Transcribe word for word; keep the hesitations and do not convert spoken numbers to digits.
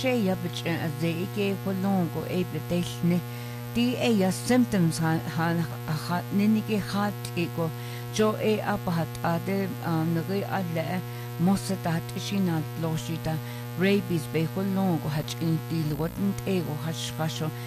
shea bitch as they gave for long or a bedeshne. The a symptoms han han hat ninike hat ego. Jo e apahat ade nagay adle mosatat ishina loshita rabies be long or hatch in deal what ego hash fashion.